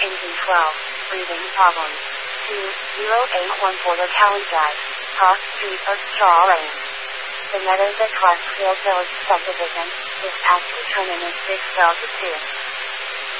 engine 12, breathing problems. 2081 Border Kalinjai, Cross Street of Straw Lane. The Meadows at Clarksfield Village subdivision, is asked to turn in as 6 12 to 2.